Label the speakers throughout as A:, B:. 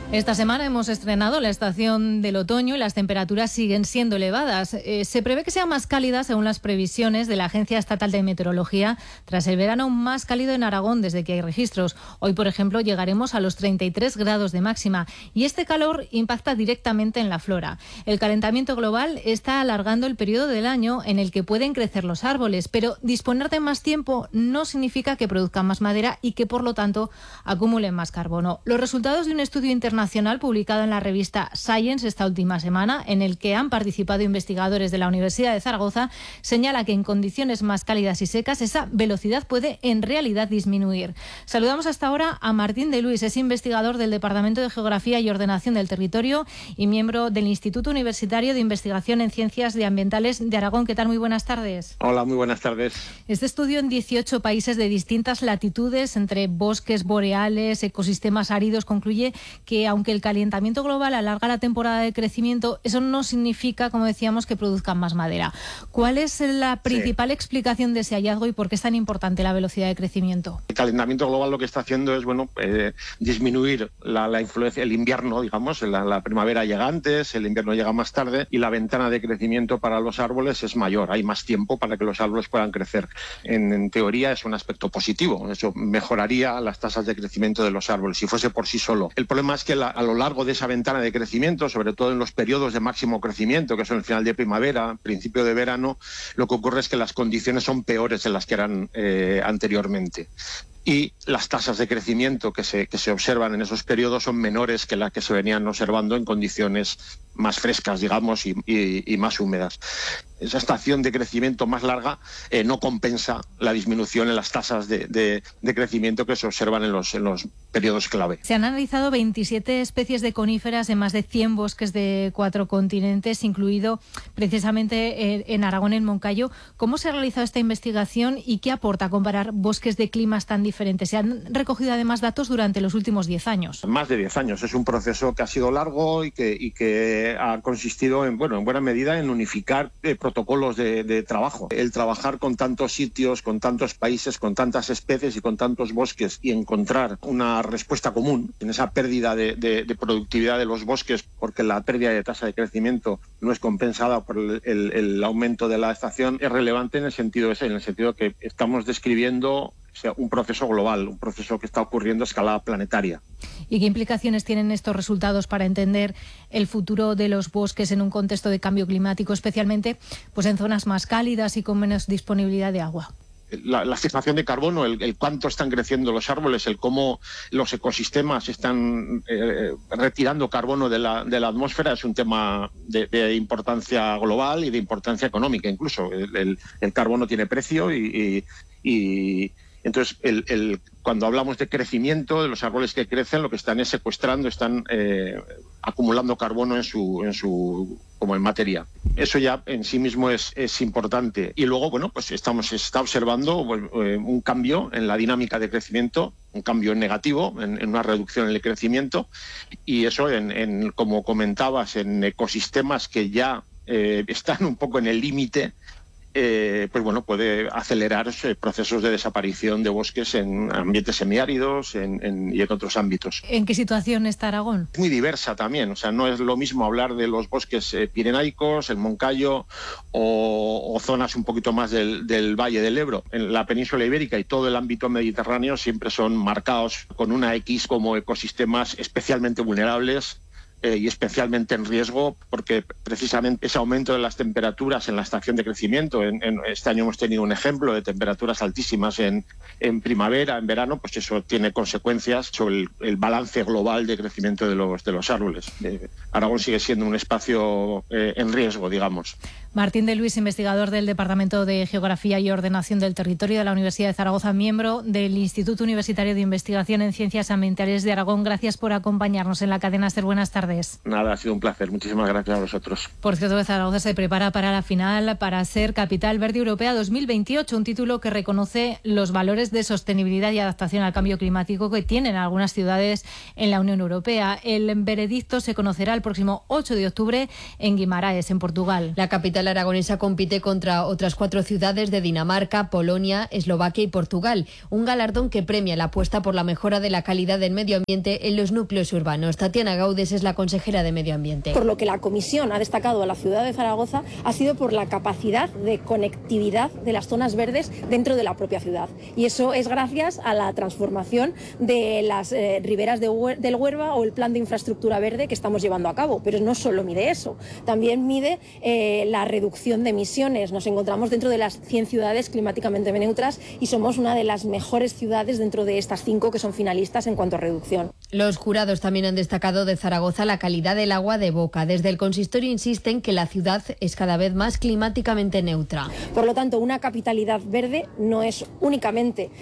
A: Esta semana hemos estrenado la estación del otoño y las temperaturas siguen siendo elevadas. Se prevé que sean más cálidas según las previsiones de la Agencia Estatal de Meteorología tras el verano más cálido en Aragón desde que hay registros. Hoy, por ejemplo, llegaremos a los 33 grados de máxima y este calor impacta directamente en la flora. El calentamiento global está alargando el periodo del año en el que pueden crecer los árboles, pero disponer de más tiempo no significa que produzcan más madera y que, por lo tanto, acumulen más carbono. Los resultados de un estudio internacional publicado en la revista Science esta última semana, en el que han participado investigadores de la Universidad de Zaragoza, señala que en condiciones más cálidas y secas esa velocidad puede en realidad disminuir. Saludamos hasta ahora a Martín de Luis, es investigador del Departamento de Geografía y Ordenación del Territorio y miembro del Instituto Universitario de Investigación en Ciencias Ambientales de Aragón. ¿Qué tal? Muy buenas tardes.
B: Hola, muy buenas tardes.
A: Este estudio en 18 países de distintas latitudes, entre bosques boreales, ecosistemas áridos, concluye que aunque el calentamiento global alarga la temporada de crecimiento, eso no significa, como decíamos, que produzcan más madera. ¿Cuál es la principal explicación de ese hallazgo y por qué es tan importante la velocidad de crecimiento?
B: El calentamiento global lo que está haciendo es disminuir la influencia, el invierno, digamos, la primavera llega antes, el invierno llega más tarde y la ventana de crecimiento para los árboles es mayor, hay más tiempo para que los árboles puedan crecer. En teoría es un aspecto positivo, eso mejoraría las tasas de crecimiento de los árboles si fuese por sí solo. El problema es que a lo largo de esa ventana de crecimiento, sobre todo en los periodos de máximo crecimiento, que son el final de primavera, principio de verano, lo que ocurre es que las condiciones son peores de las que eran anteriormente. Y las tasas de crecimiento que se observan en esos periodos son menores que las que se venían observando en condiciones más frescas, digamos, y más húmedas. Esa estación de crecimiento más larga no compensa la disminución en las tasas de crecimiento que se observan en los periodos clave.
A: Se han analizado 27 especies de coníferas en más de 100 bosques de 4 continentes, incluido precisamente en Aragón, en Moncayo. ¿Cómo se ha realizado esta investigación y qué aporta comparar bosques de climas tan diferentes? Se han recogido además datos durante los últimos 10 años.
B: Más de 10 años. Es un proceso que ha sido largo y que ha consistido en buena medida en unificar protocolos de trabajo. El trabajar con tantos sitios, con tantos países, con tantas especies y con tantos bosques y encontrar una respuesta común en esa pérdida de productividad de los bosques, porque la pérdida de tasa de crecimiento no es compensada por el aumento de la estación, es relevante en el sentido que estamos describiendo un proceso global, un proceso que está ocurriendo a escala planetaria.
A: ¿Y qué implicaciones tienen estos resultados para entender el futuro de los bosques en un contexto de cambio climático, especialmente pues en zonas más cálidas y con menos disponibilidad de agua?
B: La fijación de carbono, el cuánto están creciendo los árboles, el cómo los ecosistemas están retirando carbono de la atmósfera es un tema de importancia global y de importancia económica incluso. El carbono tiene precio y entonces cuando hablamos de crecimiento, de los árboles que crecen, lo que están es secuestrando, están acumulando carbono como en materia. Eso ya en sí mismo es importante. Y luego, se está observando un cambio en la dinámica de crecimiento, un cambio negativo, en una reducción en el crecimiento, y eso, como comentabas, en ecosistemas que ya están un poco en el límite, puede acelerar procesos de desaparición de bosques en ambientes semiáridos y en otros ámbitos.
A: ¿En qué situación está Aragón?
B: Es muy diversa también, no es lo mismo hablar de los bosques pirenaicos, el Moncayo o zonas un poquito más del Valle del Ebro. En la península ibérica y todo el ámbito mediterráneo siempre son marcados con una X como ecosistemas especialmente vulnerables y especialmente en riesgo, porque precisamente ese aumento de las temperaturas en la estación de crecimiento, este año hemos tenido un ejemplo de temperaturas altísimas en primavera, en verano, pues eso tiene consecuencias sobre el balance global de crecimiento de los árboles. Aragón sigue siendo un espacio en riesgo, digamos.
A: Martín de Luis, investigador del Departamento de Geografía y Ordenación del Territorio de la Universidad de Zaragoza, miembro del Instituto Universitario de Investigación en Ciencias Ambientales de Aragón. Gracias por acompañarnos en la cadena SER. Buenas tardes. tardes.
B: Nada, ha sido un placer. Muchísimas gracias a vosotros.
A: Por cierto, Zaragoza se prepara para la final para ser Capital Verde Europea 2028, un título que reconoce los valores de sostenibilidad y adaptación al cambio climático que tienen algunas ciudades en la Unión Europea. El veredicto se conocerá el próximo 8 de octubre en Guimaraes, en Portugal.
C: La capital aragonesa compite contra otras 4 ciudades de Dinamarca, Polonia, Eslovaquia y Portugal. Un galardón que premia la apuesta por la mejora de la calidad del medio ambiente en los núcleos urbanos. Tatiana Gaudes es la consejera de Medio Ambiente.
D: Por lo que la Comisión ha destacado a la ciudad de Zaragoza ha sido por la capacidad de conectividad de las zonas verdes dentro de la propia ciudad. Y eso es gracias a la transformación de las riberas del Huerva o el plan de infraestructura verde que estamos llevando a cabo. Pero no solo mide eso, también mide la reducción de emisiones. Nos encontramos dentro de las 100 ciudades climáticamente neutras y somos una de las mejores ciudades dentro de estas 5 que son finalistas en cuanto a reducción.
C: Los jurados también han destacado de Zaragoza la calidad del agua de boca. Desde el consistorio insisten que la ciudad es cada vez más climáticamente neutra.
D: Por lo tanto, una capitalidad verde no es únicamente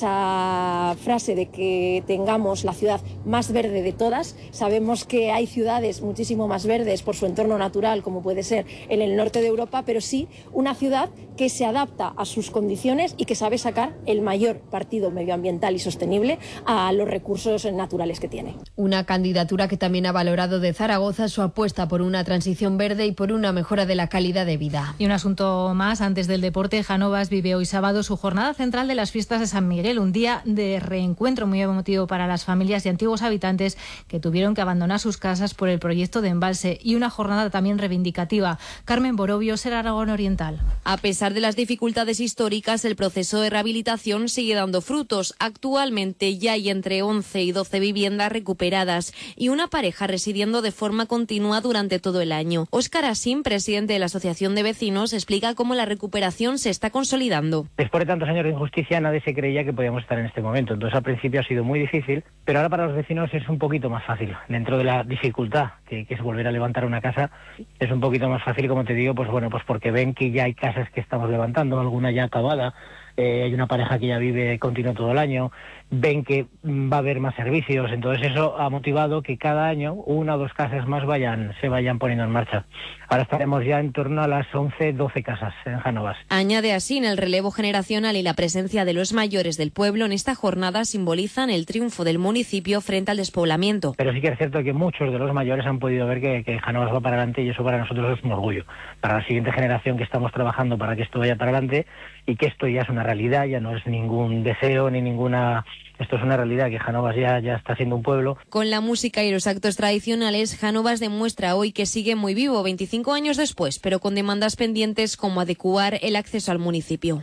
D: esa frase de que tengamos la ciudad más verde de todas. Sabemos que hay ciudades muchísimo más verdes por su entorno natural, como puede ser en el norte de Europa, pero sí una ciudad que se adapta a sus condiciones y que sabe sacar el mayor partido medioambiental y sostenible a los recursos naturales que tiene.
C: Una candidatura que también ha valorado de Zaragoza su apuesta por una transición verde y por una mejora de la calidad de vida.
A: Y un asunto más, antes del deporte, Jánovas vive hoy sábado su jornada central de las fiestas de San Miguel, un día de reencuentro muy emotivo para las familias y antiguos habitantes que tuvieron que abandonar sus casas por el proyecto de embalse, y una jornada también reivindicativa. Carmen Borobio, Ser Aragón Oriental.
E: A pesar de las dificultades históricas, el proceso de rehabilitación sigue dando frutos. Actualmente ya hay entre 11 y 12 viviendas recuperadas y una pareja residiendo de forma continua durante todo el año. Óscar Asín, presidente de la Asociación de Vecinos, explica cómo la recuperación se está consolidando.
F: Después de tantos años de injusticia, nadie se creía que podíamos estar en este momento. Entonces, al principio ha sido muy difícil, pero ahora para los vecinos es un poquito más fácil. Dentro de la dificultad que es volver a levantar una casa, es un poquito más fácil, como te digo, pues porque ven que ya hay casas que estamos levantando, alguna ya acabada. Hay una pareja que ya vive continuo todo el año, ven que va a haber más servicios, entonces eso ha motivado que cada año 1 o 2 casas más se vayan poniendo en marcha. Ahora estaremos ya en torno a las 11, 12 casas en Jánovas.
E: Añade así, el relevo generacional y la presencia de los mayores del pueblo en esta jornada simbolizan el triunfo del municipio frente al despoblamiento.
F: Pero sí que es cierto que muchos de los mayores han podido ver que Jánovas va para adelante, y eso para nosotros es un orgullo. Para la siguiente generación que estamos trabajando para que esto vaya para adelante y que esto ya es una realidad, ya no es ningún deseo ni ninguna... Esto es una realidad, que Jánovas ya está siendo un pueblo.
E: Con la música y los actos tradicionales, Jánovas demuestra hoy que sigue muy vivo 25 años después, pero con demandas pendientes como adecuar el acceso al municipio.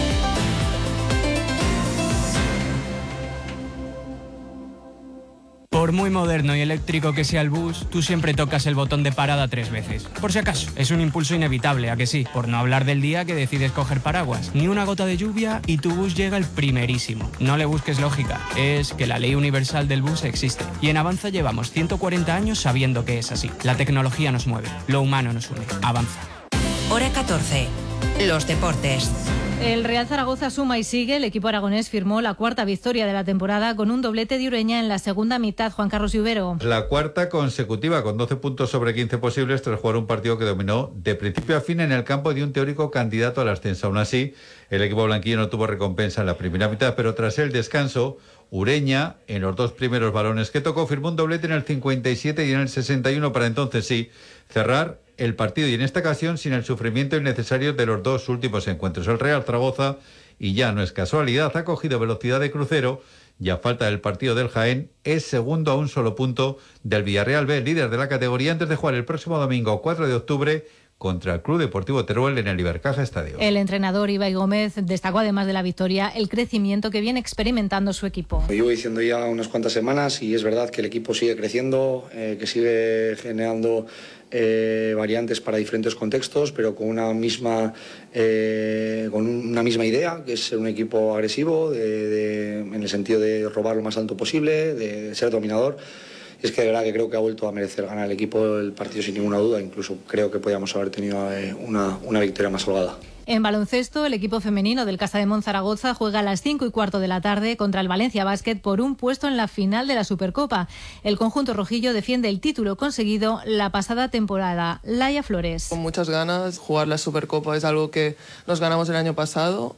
G: Por muy moderno y eléctrico que sea el bus, tú siempre tocas el botón de parada 3 veces. Por si acaso, es un impulso inevitable, ¿a que sí? Por no hablar del día que decides coger paraguas. Ni una gota de lluvia y tu bus llega el primerísimo. No le busques lógica, es que la ley universal del bus existe. Y en Avanza llevamos 140 años sabiendo que es así. La tecnología nos mueve, lo humano nos une. Avanza.
H: Hora 14. Los deportes.
A: El Real Zaragoza suma y sigue. El equipo aragonés firmó la 4ª victoria de la temporada con un doblete de Ureña en la segunda mitad. Juan Carlos Lluvero.
I: La 4ª consecutiva, con 12 puntos sobre 15 posibles tras jugar un partido que dominó de principio a fin en el campo de un teórico candidato al ascenso. Aún así, el equipo blanquillo no tuvo recompensa en la primera mitad, pero tras el descanso, Ureña, en los 2 primeros balones que tocó, firmó un doblete en el 57 y en el 61 para entonces sí cerrar el partido, y en esta ocasión sin el sufrimiento innecesario de los 2 últimos encuentros. El Real Zaragoza, y ya no es casualidad, ha cogido velocidad de crucero y a falta del partido del Jaén es segundo a un solo punto del Villarreal B, líder de la categoría, antes de jugar el próximo domingo 4 de octubre contra el Club Deportivo Teruel en el Ibercaja Estadio.
A: El entrenador Ibai Gómez destacó, además de la victoria, el crecimiento que viene experimentando su equipo.
J: Llevo diciendo ya unas cuantas semanas y es verdad que el equipo sigue creciendo, que sigue generando variantes para diferentes contextos, pero con una misma idea, que es ser un equipo agresivo, en el sentido de robar lo más alto posible, de ser dominador. Es que de verdad que creo que ha vuelto a merecer ganar el equipo el partido sin ninguna duda. Incluso creo que podíamos haber tenido una victoria más holgada.
A: En baloncesto, el equipo femenino del Casademont Zaragoza juega a las 5:15 de la tarde contra el Valencia Basket por un puesto en la final de la Supercopa. El conjunto rojillo defiende el título conseguido la pasada temporada. Laia Flores.
K: Con muchas ganas, jugar la Supercopa es algo que nos ganamos el año pasado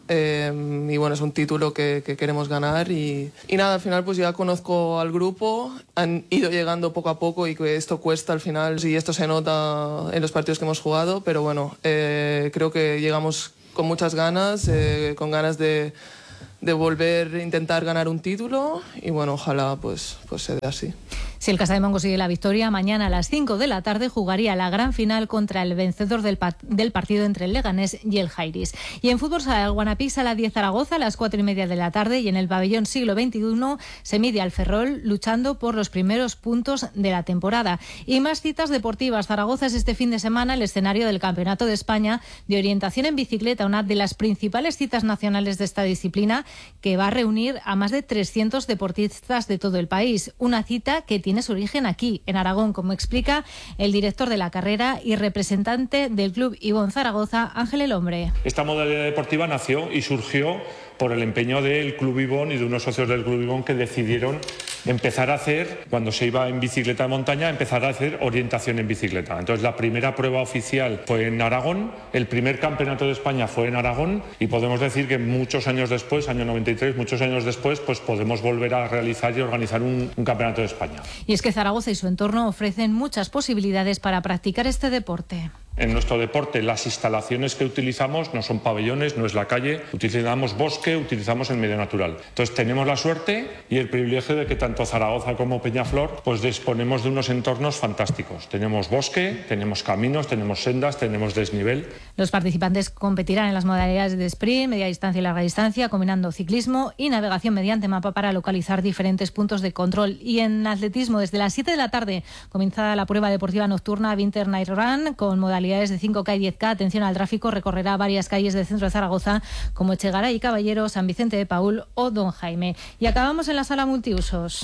K: y bueno, es un título que queremos ganar y nada, al final pues ya conozco al grupo, han ido llegando poco a poco y que esto cuesta al final, y esto se nota en los partidos que hemos jugado, pero bueno, creo que llegamos con muchas ganas, con ganas de volver a intentar ganar un título y bueno, ojalá pues se dé así.
A: Si el Casademont consigue la victoria, mañana a las 5 de la tarde jugaría la gran final contra el vencedor del partido entre el Leganés y el Jairis. Y en fútbol sala el Guanapí Sala 10 Zaragoza a las 4:30 de la tarde, y en el pabellón siglo XXI se mide al Ferrol luchando por los primeros puntos de la temporada. Y más citas deportivas. Zaragoza es este fin de semana el escenario del Campeonato de España de orientación en bicicleta, una de las principales citas nacionales de esta disciplina, que va a reunir a más de 300 deportistas de todo el país. Una cita que tiene su origen aquí, en Aragón, como explica el director de la carrera y representante del Club Ibón Zaragoza, Ángel El Hombre.
L: Esta modalidad deportiva nació y surgió por el empeño del Club Ibón y de unos socios del Club Ibón que decidieron empezar a hacer, cuando se iba en bicicleta de montaña, empezar a hacer orientación en bicicleta. Entonces la primera prueba oficial fue en Aragón, el primer campeonato de España fue en Aragón, y podemos decir que muchos años después, año 93, muchos años después, pues podemos volver a realizar y organizar un campeonato de España.
A: Y es que Zaragoza y su entorno ofrecen muchas posibilidades para practicar este deporte.
L: En nuestro deporte las instalaciones que utilizamos no son pabellones, no es la calle, utilizamos bosque, utilizamos el medio natural. Entonces tenemos la suerte y el privilegio de que tanto Zaragoza como Peñaflor pues disponemos de unos entornos fantásticos. Tenemos bosque, tenemos caminos, tenemos sendas, tenemos desnivel.
A: Los participantes competirán en las modalidades de sprint, media distancia y larga distancia, combinando ciclismo y navegación mediante mapa para localizar diferentes puntos de control. Y en atletismo, desde las 7 de la tarde comienza la prueba deportiva nocturna Winter Night Run con modalidades de 5K y 10K. Atención al tráfico, recorrerá varias calles del centro de Zaragoza como Echegaray y Caballero, San Vicente de Paúl o Don Jaime. Y acabamos en la sala multiusos.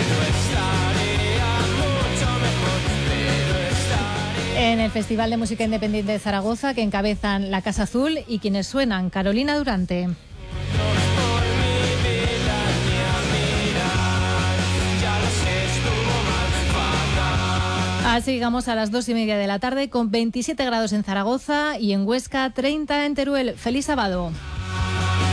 A: En el Festival de Música Independiente de Zaragoza, que encabezan La Casa Azul y quienes suenan: Carolina Durante. Así llegamos a las 2:30 de la tarde con 27 grados en Zaragoza y en Huesca 30 en Teruel. ¡Feliz sábado!